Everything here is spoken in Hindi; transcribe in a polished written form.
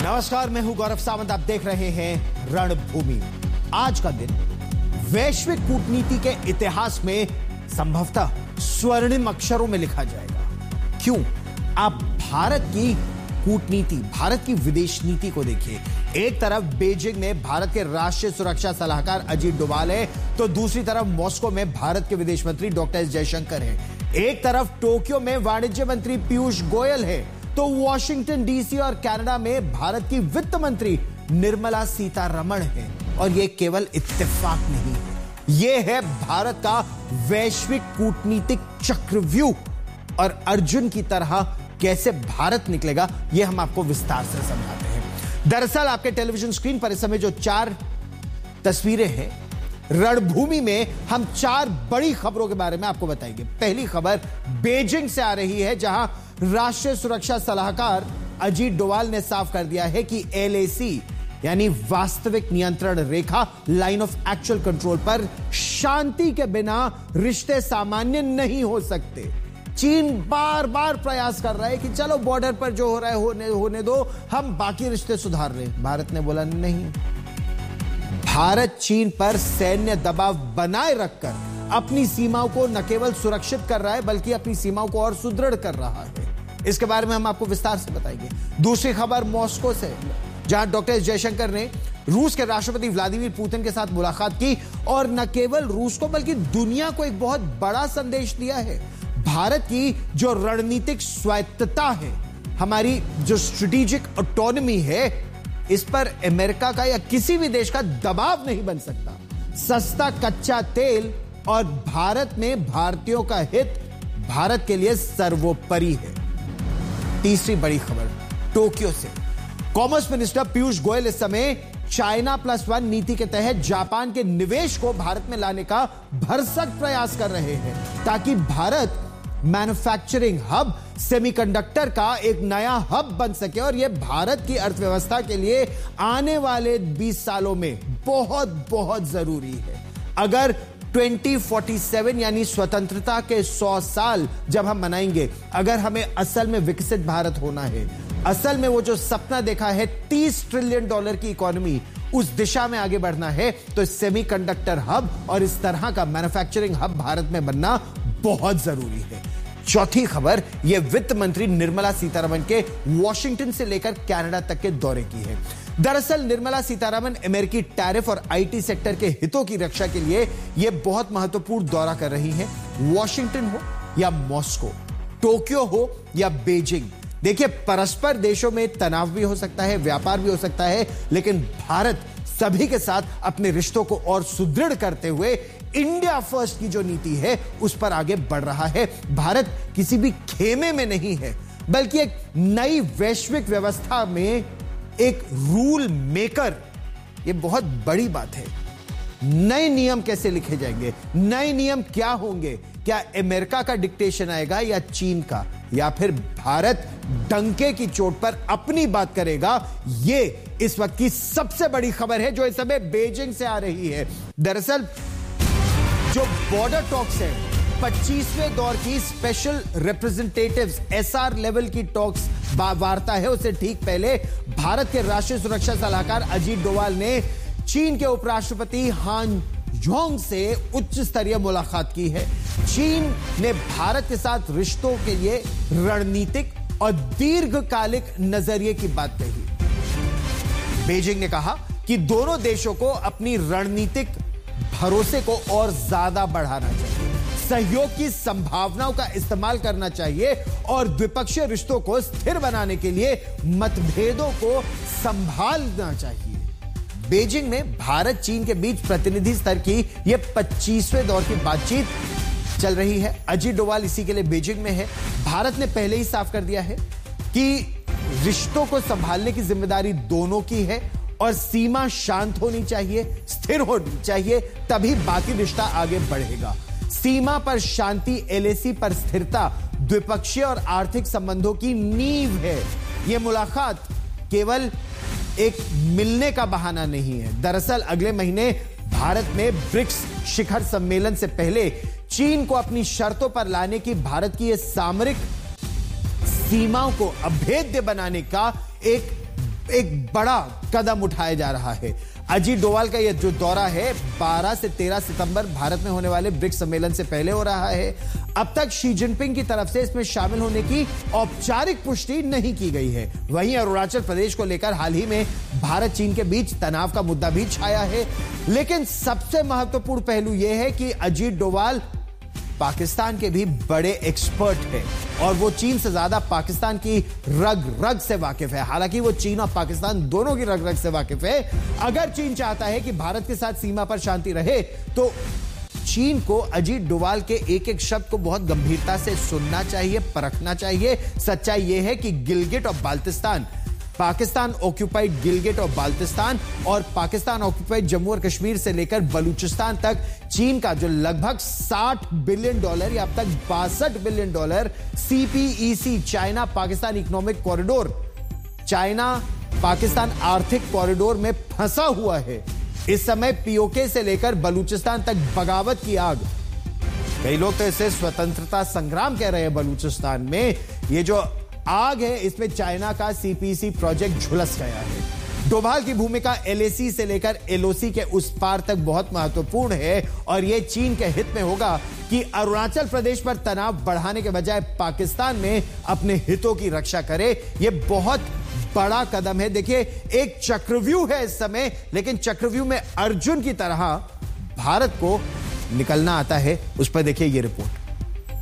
नमस्कार, मैं हूं गौरव सावंत। आप देख रहे हैं रणभूमि। आज का दिन वैश्विक कूटनीति के इतिहास में संभवतः स्वर्णिम अक्षरों में लिखा जाएगा। क्यों? आप भारत की कूटनीति, भारत की विदेश नीति को देखिए। एक तरफ बीजिंग में भारत के राष्ट्रीय सुरक्षा सलाहकार अजीत डोभाल है, तो दूसरी तरफ मॉस्को में भारत के विदेश मंत्री डॉक्टर एस जयशंकर है। एक तरफ टोक्यो में वाणिज्य मंत्री पीयूष गोयल है, तो वॉशिंगटन डीसी और कनाडा में भारत की वित्त मंत्री निर्मला सीतारमण है। और यह केवल इत्तेफाक नहीं है, यह है भारत का वैश्विक कूटनीतिक चक्रव्यूह। और अर्जुन की तरह कैसे भारत निकलेगा, यह हम आपको विस्तार से समझाते हैं। दरअसल आपके टेलीविजन स्क्रीन पर इस समय जो 4 तस्वीरें हैं, रणभूमि में हम 4 बड़ी खबरों के बारे में आपको बताएंगे। पहली खबर बीजिंग से आ रही है, जहां राष्ट्रीय सुरक्षा सलाहकार अजीत डोभाल ने साफ कर दिया है कि एलएसी यानी वास्तविक नियंत्रण रेखा, लाइन ऑफ एक्चुअल कंट्रोल पर शांति के बिना रिश्ते सामान्य नहीं हो सकते। चीन बार बार प्रयास कर रहा है कि चलो बॉर्डर पर जो हो रहा है होने दो, हम बाकी रिश्ते सुधार रहे। भारत ने बोला नहीं। भारत चीन पर सैन्य दबाव बनाए रखकर अपनी सीमाओं को न केवल सुरक्षित कर रहा है, बल्कि अपनी सीमाओं को और सुदृढ़ कर रहा है। इसके बारे में हम आपको विस्तार से बताएंगे। दूसरी खबर मॉस्को से, जहां डॉक्टर एस जयशंकर ने रूस के राष्ट्रपति व्लादिमीर पुतिन के साथ मुलाकात की और न केवल रूस को बल्कि दुनिया को एक बहुत बड़ा संदेश दिया है। भारत की जो रणनीतिक स्वायत्तता है, हमारी जो स्ट्रेटेजिक ऑटोनॉमी है, इस पर अमेरिका का या किसी भी देश का दबाव नहीं बन सकता। सस्ता कच्चा तेल और भारत में भारतीयों का हित भारत के लिए सर्वोपरि है। तीसरी बड़ी खबर टोक्यो से, कॉमर्स मिनिस्टर पीयूष गोयल इस समय चाइना +1 नीति के तहत जापान के निवेश को भारत में लाने का भरसक प्रयास कर रहे हैं, ताकि भारत मैन्युफैक्चरिंग हब, सेमीकंडक्टर का एक नया हब बन सके। और यह भारत की अर्थव्यवस्था के लिए आने वाले 20 सालों में बहुत बहुत जरूरी है। अगर 2047 यानी स्वतंत्रता के 100 साल जब हम मनाएंगे, अगर हमें असल में विकसित भारत होना है, असल में वो जो सपना देखा है $30 ट्रिलियन की इकोनॉमी, उस दिशा में आगे बढ़ना है, तो सेमीकंडक्टर हब और इस तरह का मैन्युफैक्चरिंग हब भारत में बनना बहुत जरूरी है। चौथी खबर, यह वित्त मंत्री निर्मला सीतारमण के वॉशिंगटन से लेकर कनाडा तक के दौरे की है। दरअसल निर्मला सीतारमण अमेरिकी टैरिफ और आईटी सेक्टर के हितों की रक्षा के लिए यह बहुत महत्वपूर्ण दौरा कर रही है। वॉशिंगटन हो या मॉस्को, टोक्यो हो या बीजिंग, देखिए परस्पर देशों में तनाव भी हो सकता है, व्यापार भी हो सकता है, लेकिन भारत सभी के साथ अपने रिश्तों को और सुदृढ़ करते हुए इंडिया फर्स्ट की जो नीति है उस पर आगे बढ़ रहा है। भारत किसी भी खेमे में नहीं है, बल्कि एक नई वैश्विक व्यवस्था में एक रूल मेकर। यह बहुत बड़ी बात है। नए नियम कैसे लिखे जाएंगे, नए नियम क्या होंगे? क्या अमेरिका का डिक्टेशन आएगा या चीन का, या फिर भारत डंके की चोट पर अपनी बात करेगा? यह इस वक्त की सबसे बड़ी खबर है जो इस समय बीजिंग से आ रही है। दरअसल जो बॉर्डर टॉक्स है, 25वें दौर की स्पेशल रिप्रेजेंटेटिव्स SR लेवल की टॉक्स वार्ता है, उससे ठीक पहले भारत के राष्ट्रीय सुरक्षा सलाहकार अजीत डोभाल ने चीन के उपराष्ट्रपति हान जोंग से उच्च स्तरीय मुलाकात की है। चीन ने भारत के साथ रिश्तों के लिए रणनीतिक और दीर्घकालिक नजरिए की बात कही। बीजिंग ने कहा कि दोनों देशों को अपनी रणनीतिक भरोसे को और ज्यादा बढ़ाना चाहिए, सहयोग की संभावनाओं का इस्तेमाल करना चाहिए और द्विपक्षीय रिश्तों को स्थिर बनाने के लिए मतभेदों को संभालना चाहिए। बीजिंग में भारत चीन के बीच प्रतिनिधि स्तर की यह 25वें दौर की बातचीत चल रही है। अजीत डोभाल इसी के लिए बीजिंग में है। भारत ने पहले ही साफ कर दिया है कि रिश्तों को संभालने की जिम्मेदारी दोनों की है और सीमा शांत होनी चाहिए, स्थिर होनी चाहिए, तभी बाकी रिश्ता आगे बढ़ेगा। सीमा पर शांति, एलएसी पर स्थिरता द्विपक्षीय और आर्थिक संबंधों की नींव है। यह मुलाकात केवल एक मिलने का बहाना नहीं है। दरअसल अगले महीने भारत में ब्रिक्स शिखर सम्मेलन से पहले चीन को अपनी शर्तों पर लाने की भारत की यह सामरिक सीमाओं को अभेद्य बनाने का एक एक बड़ा कदम उठाया जा रहा है। अजीत डोभाल का यह जो दौरा है 12 से 13 सितंबर भारत में होने वाले ब्रिक्स सम्मेलन से पहले हो रहा है। अब तक शी जिनपिंग की तरफ से इसमें शामिल होने की औपचारिक पुष्टि नहीं की गई है। वहीं अरुणाचल प्रदेश को लेकर हाल ही में भारत चीन के बीच तनाव का मुद्दा भी छाया है। लेकिन सबसे महत्वपूर्ण पहलू यह है कि अजीत डोभाल पाकिस्तान के भी बड़े एक्सपर्ट हैं और वो चीन से ज्यादा पाकिस्तान की रग रग से वाकिफ है। हालांकि वो चीन और पाकिस्तान दोनों की रग रग से वाकिफ है। अगर चीन चाहता है कि भारत के साथ सीमा पर शांति रहे तो चीन को अजीत डोभाल के एक एक शब्द को बहुत गंभीरता से सुनना चाहिए, परखना चाहिए। सच्चाई यह है कि गिलगिट और बाल्टिस्तान, पाकिस्तान ऑक्यूपाइड गिलगिट और बाल्टिस्तान और पाकिस्तान ऑक्यूपाइड जम्मू और कश्मीर से लेकर बलूचिस्तान तक चीन का जो लगभग $60 बिलियन या अब तक $62 billion CPEC China Pakistan economic corridor, China Pakistan आर्थिक कॉरिडोर में फंसा हुआ है। इस समय पीओके से लेकर बलूचिस्तान तक बगावत की आग, कई लोग तो इसे स्वतंत्रता संग्राम कह रहे हैं। बलूचिस्तान में ये जो आग है इसमें चाइना का सीपीसी प्रोजेक्ट झुलस गया है। डोभाल की भूमिका एलएसी से लेकर एलओसी के उस पार तक बहुत महत्वपूर्ण है और यह चीन के हित में होगा कि अरुणाचल प्रदेश पर तनाव बढ़ाने के बजाय पाकिस्तान में अपने हितों की रक्षा करे। यह बहुत बड़ा कदम है। देखिए, एक चक्रव्यूह है इस समय, लेकिन चक्रव्यूह में अर्जुन की तरह भारत को निकलना आता है। उस पर देखिए ये रिपोर्ट।